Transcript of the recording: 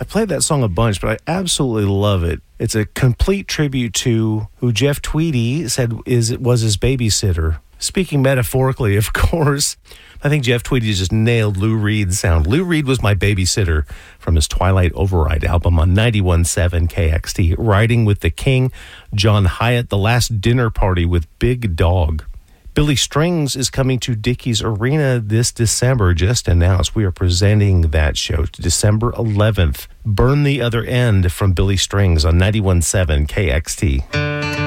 played that song a bunch, but I absolutely love it. It's a complete tribute to who Jeff Tweedy said was his babysitter. Speaking metaphorically, of course, I think Jeff Tweedy just nailed Lou Reed's sound. Lou Reed was my babysitter from his Twilight Override album on 91.7 KXT. Riding with the King, John Hyatt, The Last Dinner Party with Big Dog. Billy Strings is coming to Dickies Arena this December, just announced. We are presenting that show December 11th. Burn the Other End from Billy Strings on 91.7 KXT.